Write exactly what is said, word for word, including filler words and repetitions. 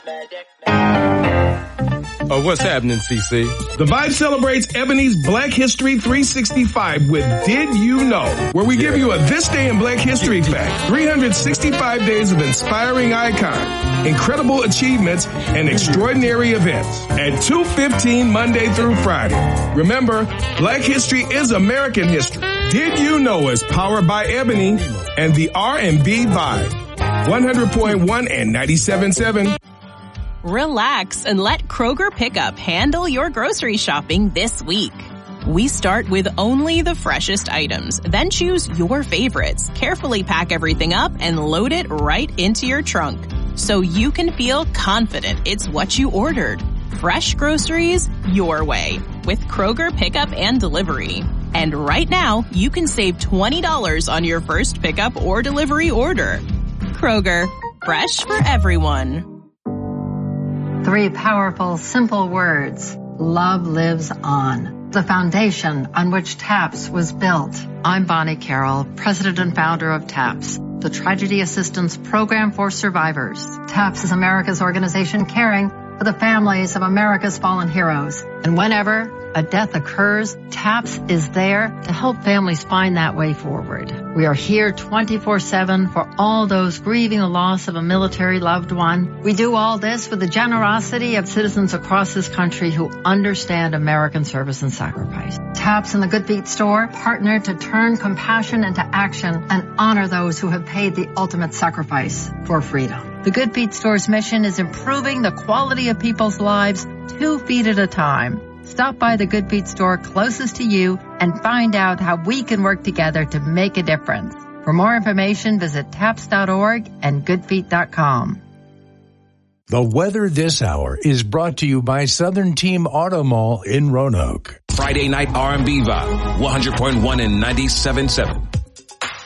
Oh, what's happening, C C? The Vibe celebrates Ebony's Black History three sixty-five with Did You Know? Where we give you a This Day in Black History fact. three hundred sixty-five days of inspiring icons, incredible achievements, and extraordinary events. At two fifteen Monday through Friday. Remember, Black History is American history. Did You Know is powered by Ebony and the R and B Vibe. one hundred point one and ninety-seven point seven. Relax and let Kroger Pickup handle your grocery shopping this week. We start with only the freshest items, then choose your favorites, carefully pack everything up, and load it right into your trunk so you can feel confident it's what you ordered. Fresh groceries your way with Kroger Pickup and Delivery. And right now, you can save twenty dollars on your first pickup or delivery order. Kroger, fresh for everyone. Three powerful, simple words. Love lives on. The foundation on which TAPS was built. I'm Bonnie Carroll, president and founder of TAPS, the Tragedy Assistance Program for Survivors. TAPS is America's organization caring for the families of America's fallen heroes. And whenever a death occurs, TAPS is there to help families find that way forward. We are here twenty-four seven for all those grieving the loss of a military loved one. We do all this with the generosity of citizens across this country who understand American service and sacrifice. TAPS and the Good Feet store partner to turn compassion into action and honor those who have paid the ultimate sacrifice for freedom. The Good Feet store's mission is improving the quality of people's lives two feet at a time. Stop by the Good Feet store closest to you and find out how we can work together to make a difference. For more information, visit taps dot org and good feet dot com. The weather this hour is brought to you by Southern Team Auto Mall in Roanoke. Friday night R and B Vibe, one hundred point one and ninety-seven point seven.